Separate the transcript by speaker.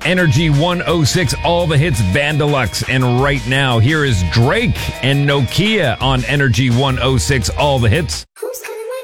Speaker 1: Energy 106 All the Hits Vandalux. And right now, here is Drake and Nokia on Energy 106 All the Hits.